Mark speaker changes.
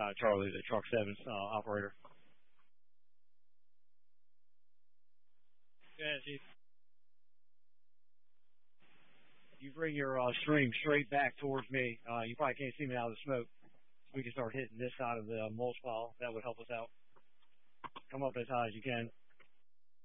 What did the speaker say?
Speaker 1: Charlie, the Truck 7 operator. Yeah, Chief. You bring your stream straight back towards me. You probably can't see me out of the smoke. We can start hitting this side of the mulch pile. That would help us out. Come up as high as you can.